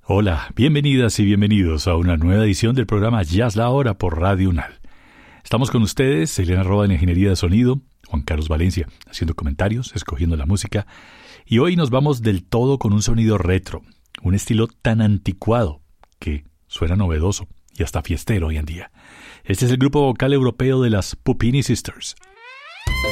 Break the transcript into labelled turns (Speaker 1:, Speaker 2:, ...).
Speaker 1: Hola, bienvenidas y bienvenidos a una nueva edición del programa Jazz La Hora por Radio UNAL. Estamos con ustedes, Elena Roda en Ingeniería de Sonido, Juan Carlos Valencia haciendo comentarios, escogiendo la música, y hoy nos vamos del todo con un sonido retro, un estilo tan anticuado que suena novedoso y hasta fiestero hoy en día. Este es el grupo vocal europeo de las Puppini Sisters.